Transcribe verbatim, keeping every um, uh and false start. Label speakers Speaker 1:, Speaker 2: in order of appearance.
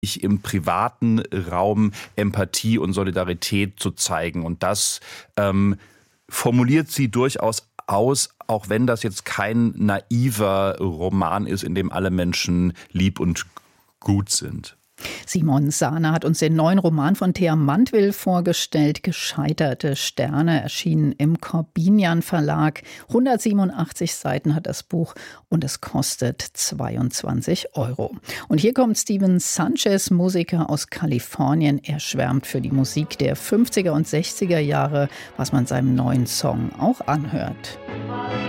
Speaker 1: im privaten Raum Empathie und Solidarität zu zeigen. Und das ähm, formuliert sie durchaus aus, auch wenn das jetzt kein naiver Roman ist, in dem alle Menschen lieb und gut sind.
Speaker 2: Simon Sahner hat uns den neuen Roman von Thea Mandl vorgestellt. Gescheiterte Sterne, erschienen im Corbinian Verlag. hundertsiebenundachtzig Seiten hat das Buch und es kostet zweiundzwanzig Euro. Und hier kommt Steven Sanchez, Musiker aus Kalifornien. Er schwärmt für die Musik der fünfziger und sechziger Jahre, was man seinem neuen Song auch anhört.